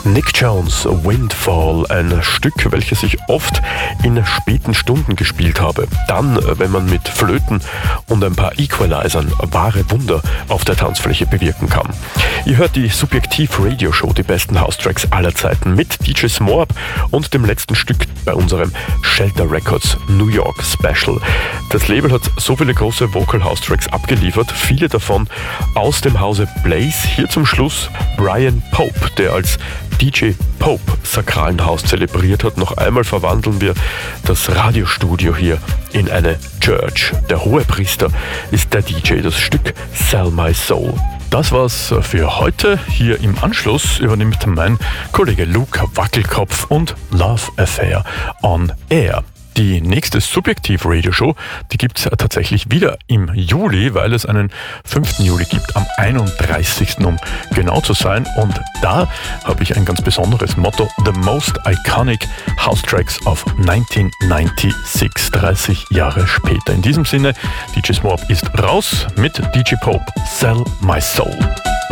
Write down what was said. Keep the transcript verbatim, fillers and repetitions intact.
Nick Jones, Windfall, ein Stück, welches ich oft in späten Stunden gespielt habe. Dann, wenn man mit Flöten und ein paar Equalizern wahre Wunder auf der Tanzfläche bewirken kann. Ihr hört die Subjektiv-Radio-Show, die besten House-Tracks aller Zeiten mit D J Smorp und dem letzten Stück bei unserem Shelter Records New York Special. Das Label hat so viele große Vocal-House-Tracks abgeliefert, viele davon aus dem Hause Blaze. Hier zum Schluss Brian Pope, der als D J Pope sakralen House zelebriert hat. Noch einmal verwandeln wir das Radiostudio hier in eine Church. Der Hohepriester ist der D J, das Stück Sell My Soul. Das war's für heute. Hier im Anschluss übernimmt mein Kollege Luke Wackelkopf und Love Affair on Air. Die nächste Subjektiv-Radio-Show, die gibt es tatsächlich wieder im Juli, weil es einen fünften Juli gibt, am einunddreißigsten um genau zu sein. Und da habe ich ein ganz besonderes Motto: The Most Iconic House Tracks of neunzehnhundertsechsundneunzig, dreißig Jahre später. In diesem Sinne, D J Smorp ist raus mit D J Pope, Sell My Soul.